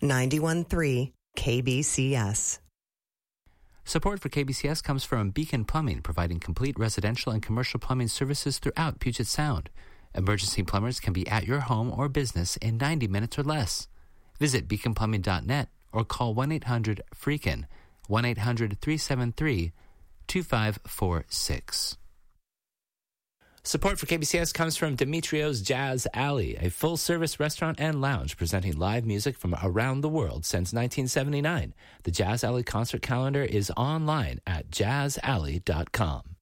91.3 KBCS. Support for KBCS comes from Beacon Plumbing, providing complete residential and commercial plumbing services throughout Puget Sound. Emergency plumbers can be at your home or business in 90 minutes or less. Visit beaconplumbing.net or call 1-800-FREAKIN, 1-800-373-2546. Support for KBCS comes from Demetrio's Jazz Alley, a full-service restaurant and lounge presenting live music from around the world since 1979. The Jazz Alley concert calendar is online at jazzalley.com.